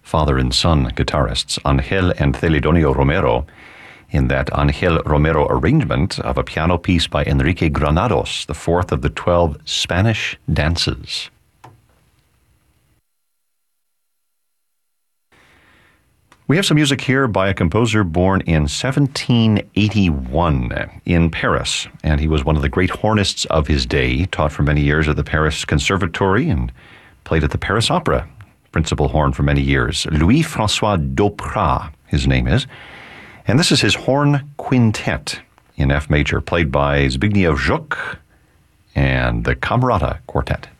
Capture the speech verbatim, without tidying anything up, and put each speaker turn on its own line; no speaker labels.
father and son guitarists, Angel and Celedonio Romero, in that Angel Romero arrangement of a piano piece by Enrique Granados, the fourth of the twelve Spanish dances. We have some music here by a composer born in seventeen eighty-one in Paris, and he was one of the great hornists of his day, taught for many years at the Paris Conservatory and played at the Paris Opera, principal horn for many years. Louis-François Doprat, his name is. And this is his horn quintet in F major, played by Zbigniew Żuk and the Camerata Quartet.